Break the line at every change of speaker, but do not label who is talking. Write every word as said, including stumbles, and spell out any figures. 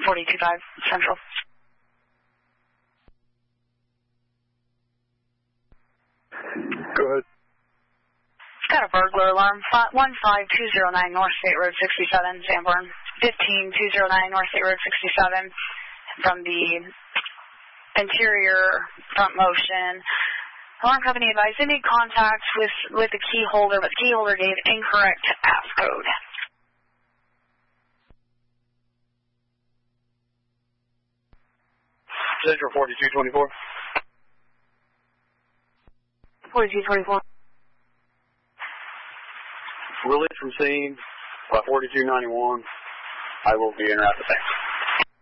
forty-two five Central.
Go ahead.
Got a burglar alarm, one five two zero nine North State Road sixty-seven, Sanborn. fifteen two zero nine North State Road sixty-seven from the interior front motion. Alarm company advised they made contact with, with the key holder, but the key holder gave incorrect passcode.
Central forty-two twenty-four.
forty-two twenty-four.
Release from scene by forty-two ninety-one. I will be in rapid. Thanks.